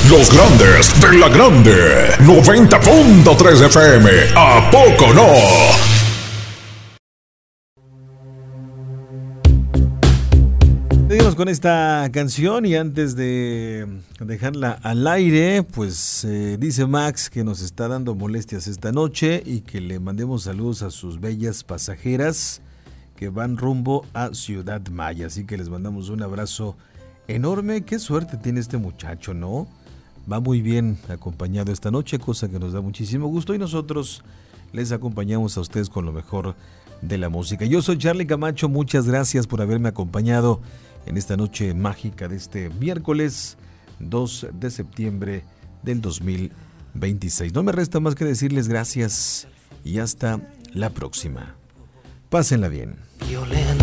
Los grandes de la grande. 90.3 FM. ¿A poco no? Seguimos con esta canción y antes de dejarla al aire, pues dice Max que nos está dando molestias esta noche y que le mandemos saludos a sus bellas pasajeras que van rumbo a Ciudad Maya. Así que les mandamos un abrazo enorme. Qué suerte tiene este muchacho, ¿no? Va muy bien acompañado esta noche, cosa que nos da muchísimo gusto y nosotros les acompañamos a ustedes con lo mejor de la música. Yo soy Charlie Camacho, muchas gracias por haberme acompañado en esta noche mágica de este miércoles 2 de septiembre del 2026. No me resta más que decirles gracias y hasta la próxima. Pásenla bien.